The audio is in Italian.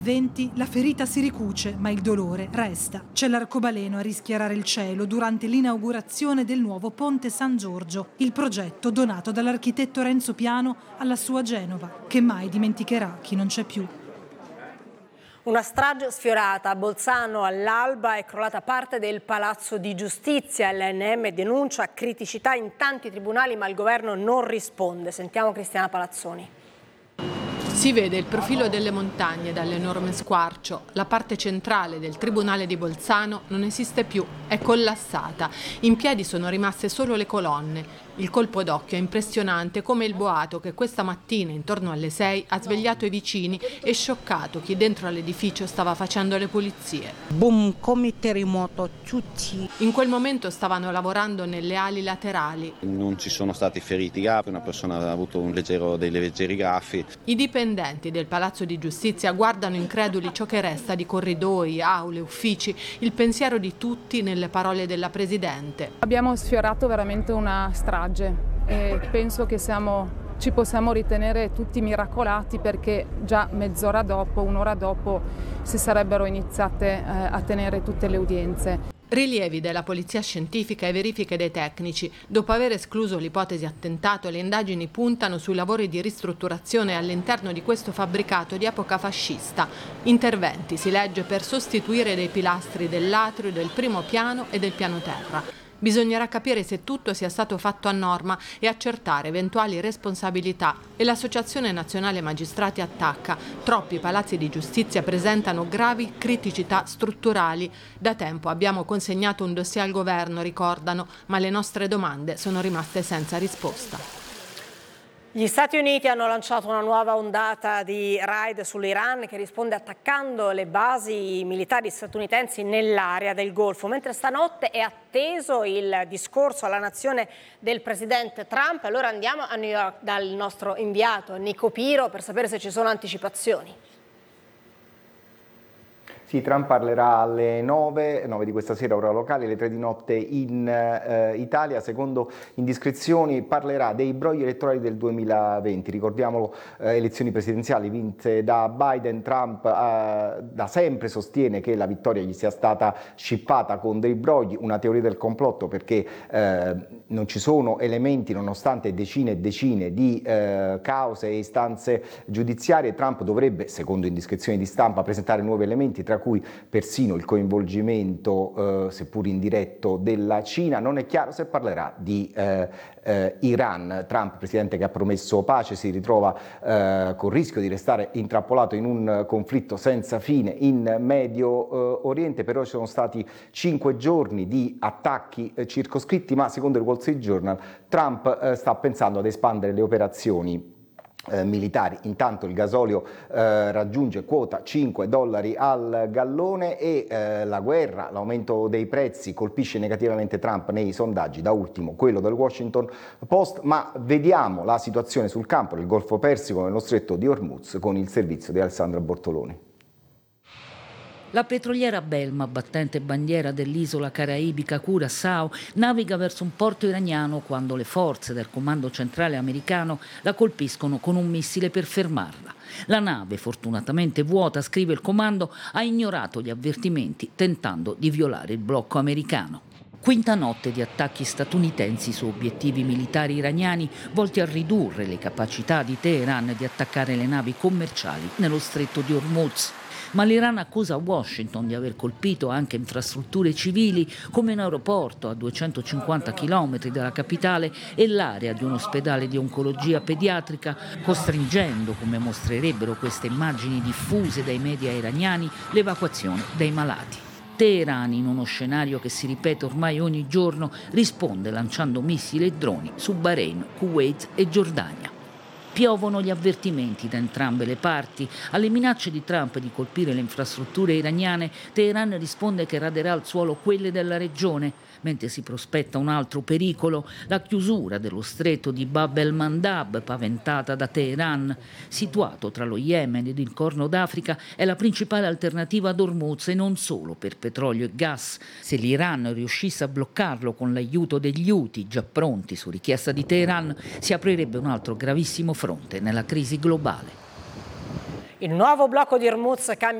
20, la ferita si ricuce, ma il dolore resta. C'è l'arcobaleno a rischiarare il cielo durante l'inaugurazione del nuovo Ponte San Giorgio, il progetto donato dall'architetto Renzo Piano alla sua Genova, che mai dimenticherà chi non c'è più. Una strage sfiorata a Bolzano all'alba, è crollata parte del Palazzo di Giustizia. L'ANM denuncia criticità in tanti tribunali, ma il governo non risponde. Sentiamo Cristiana Palazzoni. Si vede il profilo delle montagne dall'enorme squarcio. La parte centrale del Tribunale di Bolzano non esiste più, è collassata. In piedi sono rimaste solo le colonne. Il colpo d'occhio è impressionante, come il boato che questa mattina, intorno alle 6, ha svegliato i vicini e scioccato chi dentro all'edificio stava facendo le pulizie. Boom, come terremoto, tutti. In quel momento stavano lavorando nelle ali laterali. Non ci sono stati feriti gravi, una persona ha avuto dei leggeri graffi. I dipendenti del Palazzo di Giustizia guardano increduli ciò che resta di corridoi, aule, uffici, il pensiero di tutti nelle parole della Presidente. Abbiamo sfiorato veramente una strage e penso che ci possiamo ritenere tutti miracolati, perché già mezz'ora dopo, un'ora dopo, si sarebbero iniziate a tenere tutte le udienze. Rilievi della polizia scientifica e verifiche dei tecnici. Dopo aver escluso l'ipotesi attentato, le indagini puntano sui lavori di ristrutturazione all'interno di questo fabbricato di epoca fascista. Interventi, si legge, per sostituire dei pilastri dell'atrio, del primo piano e del piano terra. Bisognerà capire se tutto sia stato fatto a norma e accertare eventuali responsabilità. E l'Associazione Nazionale Magistrati attacca. Troppi palazzi di giustizia presentano gravi criticità strutturali. Da tempo abbiamo consegnato un dossier al governo, ricordano, ma le nostre domande sono rimaste senza risposta. Gli Stati Uniti hanno lanciato una nuova ondata di raid sull'Iran, che risponde attaccando le basi militari statunitensi nell'area del Golfo, mentre stanotte è atteso il discorso alla nazione del presidente Trump. Allora andiamo a New York dal nostro inviato Nico Piro per sapere se ci sono anticipazioni. Sì, Trump parlerà alle 9 di questa sera, ora locale, alle 3 di notte in Italia. Secondo indiscrezioni parlerà dei brogli elettorali del 2020. Ricordiamolo, elezioni presidenziali vinte da Biden. Trump da sempre sostiene che la vittoria gli sia stata scippata con dei brogli, una teoria del complotto, perché non ci sono elementi, nonostante decine e decine di cause e istanze giudiziarie. Trump dovrebbe, secondo indiscrezioni di stampa, presentare nuovi elementi, tra cui persino il coinvolgimento, seppur indiretto, della Cina. Non è chiaro se parlerà di Iran. Trump, presidente che ha promesso pace, si ritrova con il rischio di restare intrappolato in un conflitto senza fine in Medio Oriente. Però ci sono stati 5 giorni di attacchi circoscritti, ma secondo il Wall Street Journal Trump sta pensando ad espandere le operazioni militari. Intanto il gasolio raggiunge quota $5 al gallone e la guerra, l'aumento dei prezzi colpisce negativamente Trump nei sondaggi, da ultimo quello del Washington Post. Ma vediamo la situazione sul campo nel Golfo Persico, nello stretto di Hormuz, con il servizio di Alessandra Bortoloni. La petroliera Belma, battente bandiera dell'isola caraibica Curaçao, naviga verso un porto iraniano quando le forze del comando centrale americano la colpiscono con un missile per fermarla. La nave, fortunatamente vuota, scrive il comando, ha ignorato gli avvertimenti tentando di violare il blocco americano. Quinta notte di attacchi statunitensi su obiettivi militari iraniani volti a ridurre le capacità di Teheran di attaccare le navi commerciali nello stretto di Hormuz. Ma l'Iran accusa Washington di aver colpito anche infrastrutture civili come un aeroporto a 250 km dalla capitale e l'area di un ospedale di oncologia pediatrica, costringendo, come mostrerebbero queste immagini diffuse dai media iraniani, l'evacuazione dei malati. Teheran, in uno scenario che si ripete ormai ogni giorno, risponde lanciando missili e droni su Bahrain, Kuwait e Giordania. Piovono gli avvertimenti da entrambe le parti. Alle minacce di Trump di colpire le infrastrutture iraniane, Teheran risponde che raderà al suolo quelle della regione, mentre si prospetta un altro pericolo, la chiusura dello stretto di Bab el-Mandab, paventata da Teheran. Situato tra lo Yemen ed il Corno d'Africa, è la principale alternativa ad Hormuz e non solo per petrolio e gas. Se l'Iran riuscisse a bloccarlo con l'aiuto degli Houthi, già pronti su richiesta di Teheran, si aprirebbe un altro gravissimo fronte nella crisi globale. Il nuovo blocco di Hormuz cambia